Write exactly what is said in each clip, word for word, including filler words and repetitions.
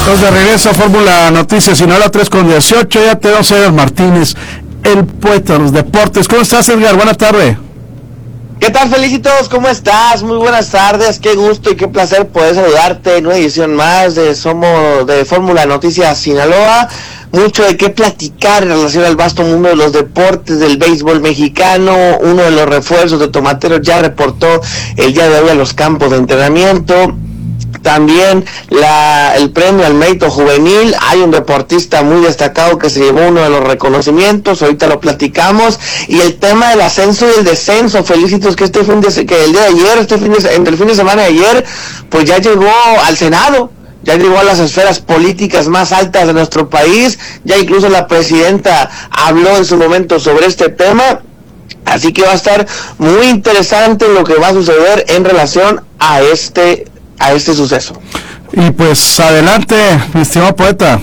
Estamos de regreso a Fórmula Noticias Sinaloa tres con dieciocho. Ya tenemos a Edgar Martínez, el poeta de los deportes. ¿Cómo estás, Edgar? Buenas tardes. ¿Qué tal, Felicitos? ¿Cómo estás? Muy buenas tardes, qué gusto y qué placer poder saludarte en una edición más de Somos de Fórmula Noticias Sinaloa. Mucho de qué platicar en relación al vasto mundo de los deportes del béisbol mexicano. Uno de los refuerzos de Tomateros ya reportó el día de hoy a los campos de entrenamiento. También la, el premio al mérito juvenil. Hay un deportista muy destacado que se llevó uno de los reconocimientos, ahorita lo platicamos. Y el tema del ascenso y el descenso, Felicitos, que este fin de que el día de ayer, este fin de, entre el fin de semana de ayer, pues ya llegó al Senado, ya llegó a las esferas políticas más altas de nuestro país. Ya incluso la presidenta habló en su momento sobre este tema. Así que va a estar muy interesante lo que va a suceder en relación a este a este suceso. Y pues adelante, mi estimado poeta.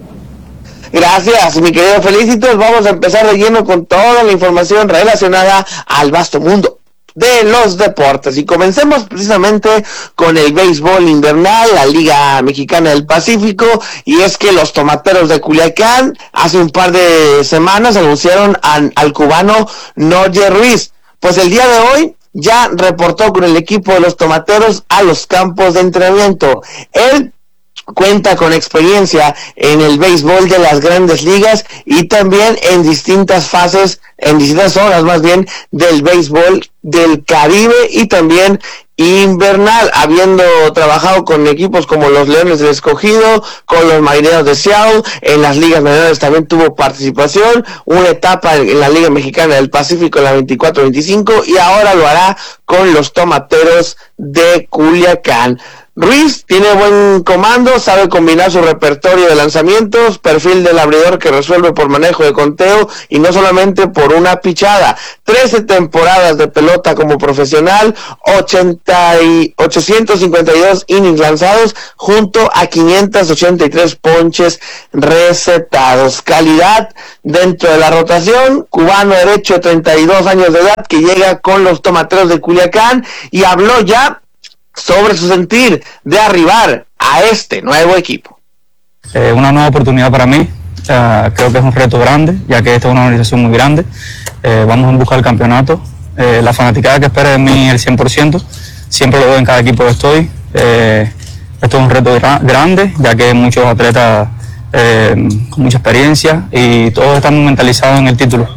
Gracias, mi querido Felicitos. Vamos a empezar de lleno con toda la información relacionada al vasto mundo de los deportes. Y comencemos precisamente con el béisbol invernal, la Liga Mexicana del Pacífico. Y es que los Tomateros de Culiacán hace un par de semanas anunciaron a, al cubano Noyer Ruiz. Pues el día de hoy ya reportó con el equipo de los Tomateros a los campos de entrenamiento. Él cuenta con experiencia en el béisbol de las grandes ligas y también en distintas fases, en distintas zonas más bien, del béisbol del Caribe y también invernal, habiendo trabajado con equipos como los Leones del Escogido, con los Marineros de Seattle. En las ligas menores también tuvo participación, una etapa en la Liga Mexicana del Pacífico en la veinticuatro veinticinco, y ahora lo hará con los Tomateros de Culiacán. Ruiz tiene buen comando, sabe combinar su repertorio de lanzamientos, perfil del abridor que resuelve por manejo de conteo y no solamente por una pichada. trece temporadas de pelota como profesional, ochenta y ochocientos cincuenta y dos innings lanzados junto a quinientos ochenta y tres ponches recetados. Calidad dentro de la rotación, cubano derecho, treinta y dos años de edad, que llega con los Tomateros de Culiacán y habló ya sobre su sentir de arribar a este nuevo equipo. Eh, una nueva oportunidad para mí, uh, creo que es un reto grande, ya que esta es una organización muy grande. Eh, vamos a buscar el campeonato. Eh, la fanaticada que espera de mí el cien por ciento, siempre lo veo en cada equipo que estoy. Eh, esto es un reto gra- grande, ya que hay muchos atletas eh, con mucha experiencia y todos estamos mentalizados en el título.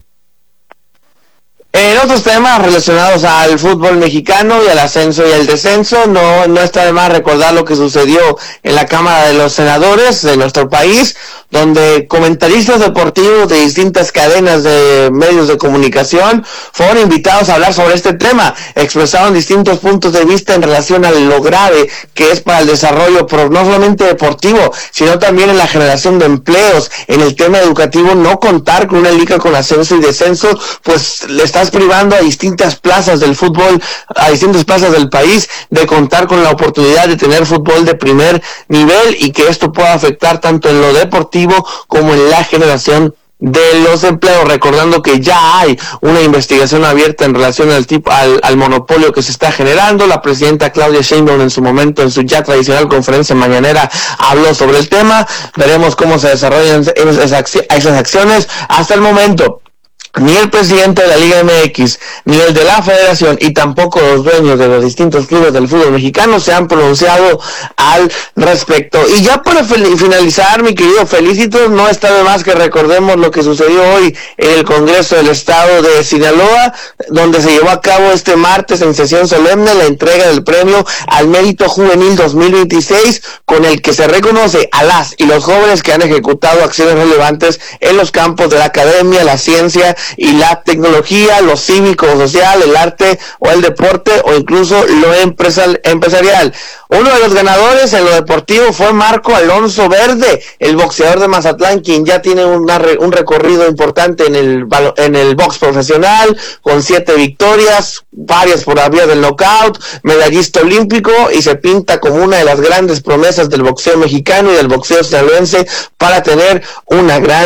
En otros temas relacionados al fútbol mexicano y al ascenso y al descenso, no, no está de más recordar lo que sucedió en la Cámara de los Senadores de nuestro país, donde comentaristas deportivos de distintas cadenas de medios de comunicación fueron invitados a hablar sobre este tema. Expresaron distintos puntos de vista en relación a lo grave que es para el desarrollo, pero no solamente deportivo, sino también en la generación de empleos. En el tema educativo, no contar con una liga con ascenso y descenso, pues le está privando a distintas plazas del fútbol, a distintas plazas del país, de contar con la oportunidad de tener fútbol de primer nivel, y que esto pueda afectar tanto en lo deportivo como en la generación de los empleos. Recordando que ya hay una investigación abierta en relación al tipo al, al monopolio que se está generando. La presidenta Claudia Sheinbaum en su momento, en su ya tradicional conferencia mañanera, habló sobre el tema. Veremos cómo se desarrollan esas, esas acciones. Hasta el momento, ni el presidente de la Liga M X, ni el de la Federación, y tampoco los dueños de los distintos clubes del fútbol mexicano se han pronunciado al respecto. Y ya para finalizar, mi querido Felicitos, no está de más que recordemos lo que sucedió hoy en el Congreso del Estado de Sinaloa, donde se llevó a cabo este martes en sesión solemne la entrega del premio al Mérito Juvenil dos mil veintiséis, con el que se reconoce a las y los jóvenes que han ejecutado acciones relevantes en los campos de la academia, la ciencia y la tecnología, lo cívico o social, el arte o el deporte, o incluso lo empresar, empresarial. Uno de los ganadores en lo deportivo fue Marco Alonso Verde, el boxeador de Mazatlán, quien ya tiene una, un recorrido importante en el, en el box profesional, con siete victorias, varias por la vía del knockout, medallista olímpico, y se pinta como una de las grandes promesas del boxeo mexicano y del boxeo sinaloense para tener una gran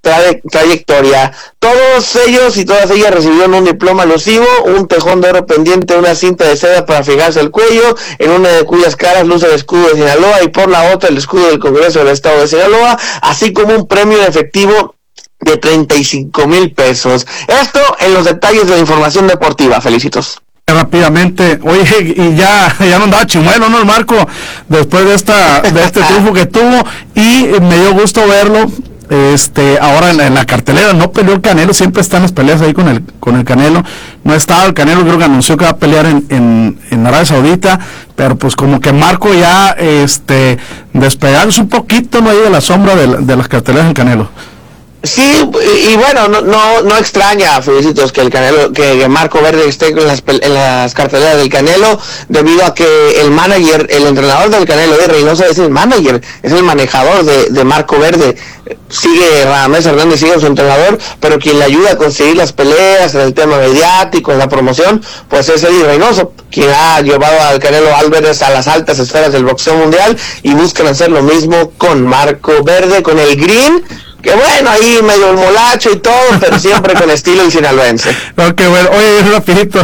tra- trayectoria. Todos ellos y todas ellas recibieron un diploma alusivo, un tejón de oro pendiente, una cinta de seda para fijarse el cuello, en una de cuyas caras luce el escudo de Sinaloa y por la otra el escudo del Congreso del Estado de Sinaloa, así como un premio en efectivo de treinta y cinco mil pesos. Esto en los detalles de la información deportiva. Felicitos. Rápidamente, oye, y ya, ya no andaba chimuelo, ¿no? El Marco, después de esta, de este triunfo que tuvo, y me dio gusto verlo, este, ahora en, en la cartelera. No peleó el Canelo, siempre están las peleas ahí con el, con el Canelo, no ha estado el Canelo, creo que anunció que va a pelear en, en, en Arabia Saudita, pero pues como que Marco ya, este, despegándose un poquito, no hay de la sombra de, de las carteleras del Canelo. Sí, y, y bueno, no, no no extraña, Felicitos, que el Canelo, que Marco Verde esté en las, en las carteleras del Canelo, debido a que el manager, el entrenador del Canelo, de Reynoso, es el manager, es el manejador de, de Marco Verde. Sigue Radamés Hernández, sigue su entrenador, pero quien le ayuda a conseguir las peleas, en el tema mediático, en la promoción, pues es Eddie Reynoso, quien ha llevado al Canelo Álvarez a las altas esferas del boxeo mundial, y buscan hacer lo mismo con Marco Verde, con el Green, que bueno, ahí medio el molacho y todo, pero siempre con estilo el sinaloense. Ok, bueno, oye, rapidito,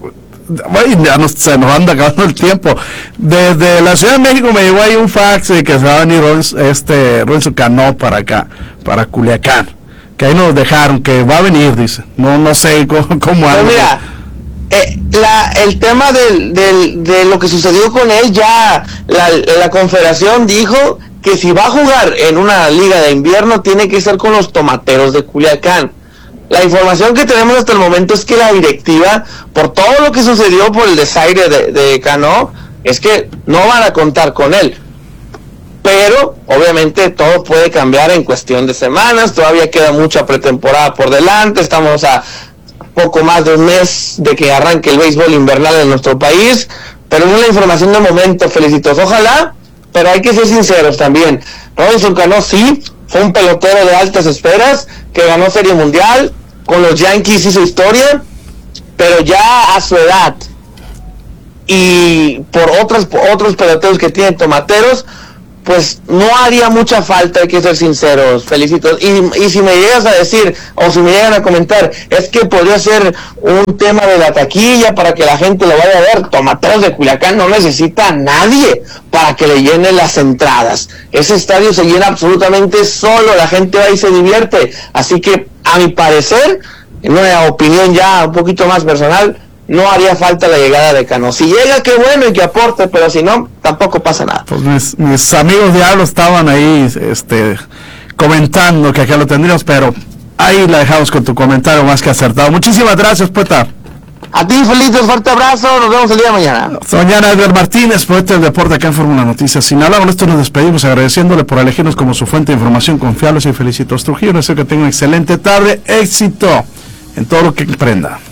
ya nos, se nos anda acabando el tiempo. Desde la Ciudad de México me llegó ahí un fax de que se va a venir este Renzo Cano para acá, para Culiacán, que ahí nos dejaron, que va a venir, dice, no no sé cómo, cómo pues mira, eh, la, el tema del, del, de lo que sucedió con él, ya la, la Confederación dijo que si va a jugar en una liga de invierno tiene que ser con los Tomateros de Culiacán. La información que tenemos hasta el momento es que la directiva, por todo lo que sucedió por el desaire de, de Cano, es que no van a contar con él. Pero obviamente todo puede cambiar en cuestión de semanas, todavía queda mucha pretemporada por delante, estamos a poco más de un mes de que arranque el béisbol invernal en nuestro país, pero es la información de momento, Felicitos. Ojalá, pero hay que ser sinceros también. Robinson Cano sí fue un pelotero de altas esferas que ganó Serie Mundial, con los Yankees hizo historia, pero ya a su edad y por otros, por otros peloteros que tienen tomateros, pues no haría mucha falta, hay que ser sinceros, Felicitos. Y, y si me llegas a decir, o si me llegan a comentar, es que podría ser un tema de la taquilla para que la gente lo vaya a ver. Tomateros de Culiacán no necesita a nadie para que le llenen las entradas. Ese estadio se llena absolutamente solo, la gente va y se divierte. Así que, a mi parecer, en una opinión ya un poquito más personal, no haría falta la llegada de Cano. Si llega, qué bueno y que aporte, pero si no, tampoco pasa nada. Pues mis, mis amigos diablos estaban ahí este, comentando que acá lo tendríamos, pero ahí la dejamos con tu comentario más que acertado. Muchísimas gracias, poeta. A ti, Felitos, fuerte abrazo, nos vemos el día de mañana. Hasta mañana, Edgar Martínez, poeta del deporte acá en Fórmula Noticias Sinaloa. Con esto nos despedimos agradeciéndole por elegirnos como su fuente de información confiable. Soy Felicitos Trujillo, deseo que tenga una excelente tarde, éxito en todo lo que emprenda.